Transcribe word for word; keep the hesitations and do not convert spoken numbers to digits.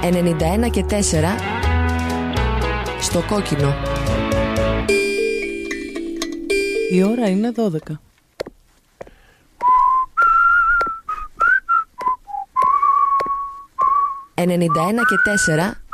ενενήντα ένα και τέσσερα στο κόκκινο. Η ώρα είναι δώδεκα. ενενήντα ένα και τέσσερα